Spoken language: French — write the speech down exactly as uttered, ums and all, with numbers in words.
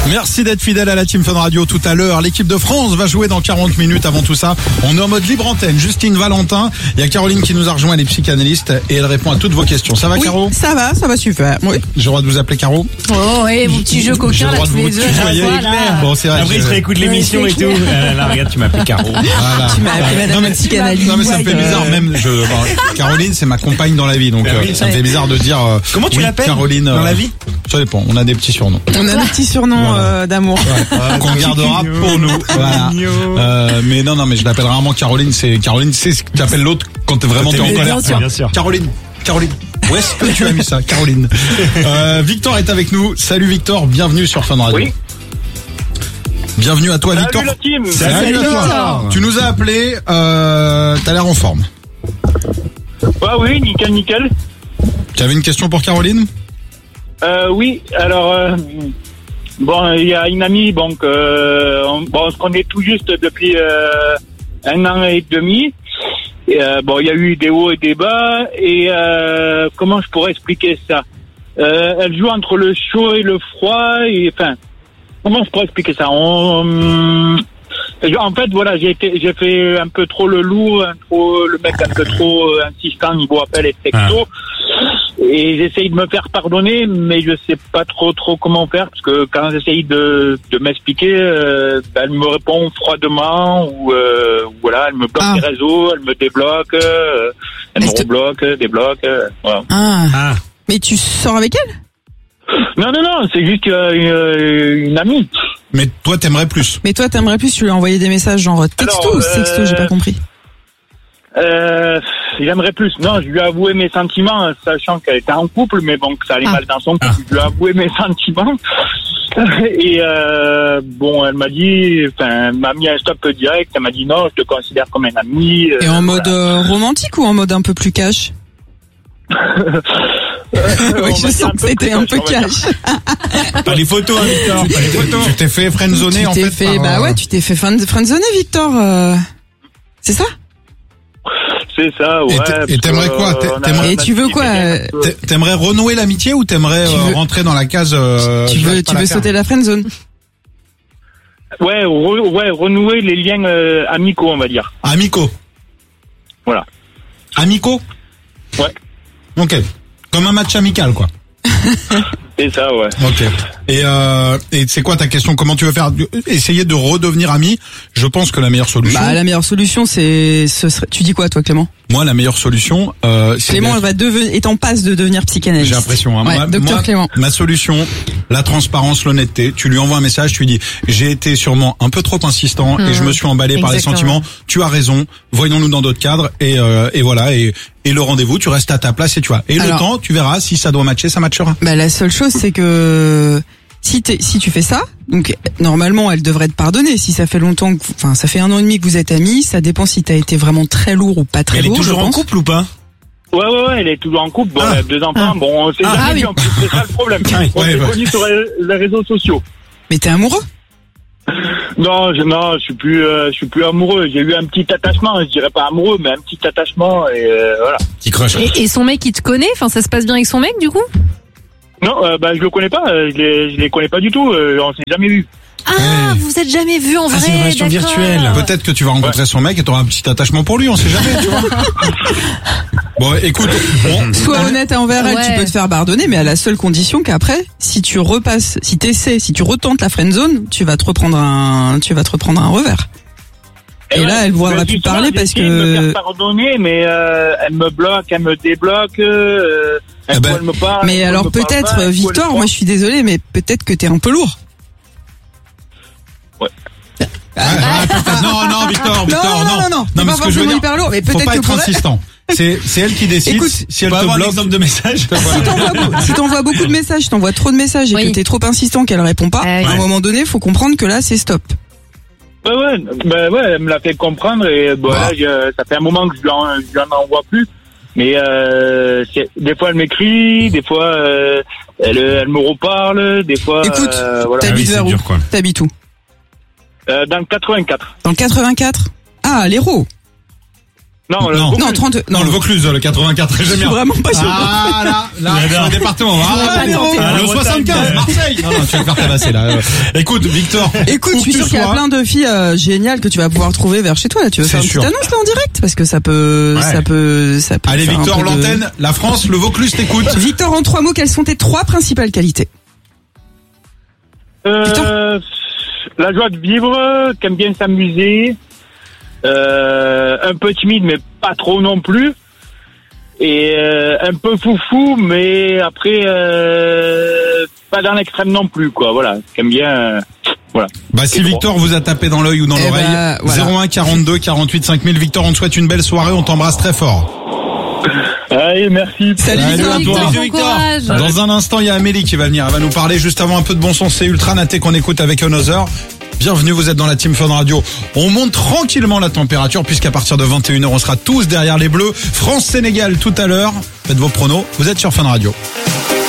Merci d'être fidèle à la Team Fun Radio tout à l'heure. L'équipe de France va jouer dans quarante minutes. Avant tout ça, on est en mode libre antenne. Justine, Valentin, il y a Caroline qui nous a rejoint, elle est psychanalyste et elle répond à toutes vos questions. Ça va, oui, Caro? Ça va, ça va super. Oui. J'ai le droit de vous appeler Caro? Oh, ouais, mon petit jeu coquin, J'ai le là, droit de tous vous les œufs, tutoyer. Bon, c'est vrai. Après, il se réécoute l'émission et tout. Euh, là, regarde, tu m'appelles Caro. Voilà. Tu m'as appelé madame la psychanalyste. Non mais ça me fait bizarre même. Je, bon, Caroline, c'est ma compagne dans la vie, donc Bah oui. euh, ça me fait bizarre de dire. Euh, Comment tu oui, l'appelles Caroline dans euh, la vie? Ça dépend. On a des petits surnoms. On a des petits surnoms Voilà. euh, d'amour. Ouais, qu'on gardera pour nous. Voilà. Euh, mais non, non, mais je l'appelle rarement Caroline. C'est Caroline, c'est ce que tu appelles l'autre quand t'es vraiment t'es en colère. bien sûr. Bien sûr. Caroline, Caroline. Où est-ce que tu as mis ça, Caroline? euh, Victor est avec nous. Salut Victor, bienvenue sur Fun Radio. Oui. Bienvenue à toi, Salut Victor. la team. Salut, Salut, à toi. Victor. Tu nous as appelé. Euh, t'as l'air en forme. Bah oui, nickel, nickel. Tu avais une question pour Caroline? Euh, oui, alors euh, bon, il y a une amie, donc euh, on, bon, on se connaît tout juste depuis euh, un an et demi. Et, euh, bon, il y a eu des hauts et des bas. Et euh, comment je pourrais expliquer ça? euh, Elle joue entre le chaud et le froid. Et enfin, comment je pourrais expliquer ça? On, En fait, voilà, j'ai été, j'ai fait un peu trop le lourd, un trop, le mec un peu trop euh, insistant niveau appel et texto. Ah. Et j'essaye de me faire pardonner, mais je sais pas trop trop comment faire, parce que quand j'essaye de, de m'expliquer, euh, ben, elle me répond froidement, ou euh, voilà, elle me bloque Ah. les réseaux, elle me débloque, euh, elle Est-ce me que- rebloque, débloque, euh, voilà. Ah. Ah. Mais tu sors avec elle? Non, non, non, c'est juste euh, une, une amie. Mais toi, t'aimerais plus. Mais toi, t'aimerais plus, tu lui as envoyé des messages genre texto Alors, ou sexto, euh, j'ai pas compris. Euh, j'aimerais plus. Non, je lui ai avoué mes sentiments, sachant qu'elle était en couple, mais bon, que ça allait Ah. mal dans son couple. Ah. Je lui ai avoué mes sentiments. Et euh, bon, elle m'a dit, enfin, elle m'a mis un stop direct. Elle m'a dit non, je te considère comme un ami. Et en mode euh, romantique ou en mode un peu plus cash? Oui, je sens que c'était un peu cash. Pas les photos, hein, Victor. Pas les photos. Tu t'es fait friendzoner Tu en t'es fait. fait, par, bah euh, ouais, tu t'es fait friend- friendzoner, Victor. euh, C'est ça? C'est ça, ouais. Et t'a- et t'aimerais quoi? T'a- on a- t'aimerais- Et tu veux quoi, euh, T'a- T'aimerais renouer l'amitié ou t'aimerais Tu euh, veux- rentrer dans la case euh, Tu je veux, lâche pas tu la veux carte sauter la friendzone? Ouais, re- ouais, renouer les liens euh, amicaux, on va dire. Amicaux. Voilà. Amicaux? Ouais. Ok. Comme un match amical, quoi. C'est ça, ouais. Ok. Et, euh, et c'est quoi ta question? Comment tu veux faire? Essayer de redevenir ami? Je pense que la meilleure solution. Bah, la meilleure solution, c'est, ce serait, tu dis quoi, toi, Clément? Moi, la meilleure solution, euh, c'est Clément, d'être- elle va devenir, est en passe de devenir psychanalyste. J'ai l'impression. Hein. Ouais, Moi, docteur moi, Clément. ma solution, la transparence, l'honnêteté. Tu lui envoies un message, tu lui dis j'ai été sûrement un peu trop insistant et je me suis emballé par les Exactement. sentiments. Tu as raison. Voyons-nous dans d'autres cadres et euh, et voilà et et le rendez-vous. Tu restes à ta place et tu vois. Et Alors- le temps, tu verras si ça doit matcher, ça matchera. Bah, la seule chose, c'est que si t'es, si tu fais ça, donc normalement, elle devrait te pardonner. Si ça fait longtemps, que, enfin, ça fait un an et demi que vous êtes amis, ça dépend si t'as été vraiment très lourd ou pas très Elle est lourd. toujours je en pense. couple ou pas? Ouais, ouais, ouais, elle est toujours en couple. Bon, Ah. elle a deux enfants. Bon, on s'est Ah, jamais ah vu oui. en plus. C'est ça le problème. Ah oui. On Ouais, s'est bah. connus sur les réseaux sociaux. Mais t'es amoureux? Non, je, non, je suis plus, euh, je suis plus amoureux. J'ai eu un petit attachement, je dirais pas amoureux, mais un petit attachement et euh, voilà. Petit crush. Et, et son mec, il te connaît? Enfin, ça se passe bien avec son mec, du coup? Non, euh, bah je le connais pas, euh, je les, je les connais pas du tout. Euh, on s'est jamais vu. Ah, Ouais. vous êtes jamais vus en Ah, vrai, c'est une relation d'accord. virtuelle. Peut-être que tu vas rencontrer son mec et tu auras un petit attachement pour lui. On sait jamais. Tu vois. Bon, écoute, on- Sois honnête envers elle, Ouais. tu peux te faire pardonner, mais à la seule condition qu'après, si tu repasses, si t'essaies, si tu retentes la friendzone, tu vas te reprendre un, tu vas te reprendre un revers. Et là, elle voudra bah, plus te justement, parler parce j'essaie de me que- faire pardonner, mais euh, elle me bloque, elle me débloque. Euh, un Eh coup, ben, elle me parle, un Mais coup, alors elle me parle peut-être, pas, un coup, elle Victor, me moi je suis désolée, mais peut-être que t'es un peu lourd. Ah, putain, non, non, Victor, Victor, non, non, non, non, mais pas ce que je veux forcément dire, hyper lourd, mais faut peut-être pas que être pour elle- insistant. C'est, c'est elle qui décide. Écoute, si elle On peut te avoir un bloque, exemple de message? Si t'envoies, beau- si t'envoies beaucoup de messages, si t'envoies trop de messages et Oui. que t'es trop insistant qu'elle répond pas, Ah oui. à un moment donné, faut comprendre que là, c'est stop. Ouais, ouais, bah ouais, elle me l'a fait comprendre et bon, Bah. là, je- ça fait un moment que je lui en, je lui en envoie plus. Mais euh, c'est- des fois elle m'écrit, des fois euh, elle, elle me reparle, des fois. Écoute, euh, voilà. t'habites Ah oui, c'est vers où? dur, quoi. T'habites où? Euh, dans le quatre-vingt-quatre. Dans le quatre-vingt-quatre? Ah, l'Hérault. Non, le Non. Vaucluse. Non, trente-deux. Non, le Vaucluse, le quatre-vingt-quatre, Je j'aime suis bien. vraiment pas sûr. Ah, là, là, J'adore. sur le département. Ah, pas Véro. tenter. Ah, le soixante-quinze, Marseille. Non, non, tu vas te faire tabasser, là. Écoute, Victor. Écoute, où je suis que sûr tu qu'il y a sois, plein de filles euh, géniales que tu vas pouvoir trouver vers chez toi. Là, tu veux C'est faire une sûr. petite annonce là en direct parce que ça peut, Ouais. ça peut, ça peut. Allez, faire un Victor, peu de- l'antenne, la France, le Vaucluse t'écoute. Victor, en trois mots, quelles sont tes trois principales qualités? Euh, la joie de vivre, qui aime bien s'amuser, euh, un peu timide mais pas trop non plus, et euh, un peu foufou mais après euh, pas dans l'extrême non plus quoi. Voilà, qui aime bien. Euh, voilà. Bah, si C'est Victor vous a tapé dans l'œil ou dans Eh l'oreille, bah, voilà. zéro un quarante-deux quarante-huit cinq mille. Victor, on te souhaite une belle soirée, on t'embrasse très fort. Allez, merci. Salut, Salut Victor. à toi. Victor, Bisous, bon Victor. courage. Dans un instant, il y a Amélie qui va venir. Elle va nous parler juste avant un peu de bon sens. C'est Ultra Naté qu'on écoute avec Another. Bienvenue, vous êtes dans la Team Fun Radio. On monte tranquillement la température puisqu'à partir de vingt et une heures, on sera tous derrière les Bleus. France-Sénégal tout à l'heure. Faites vos pronos. Vous êtes sur Fun Radio.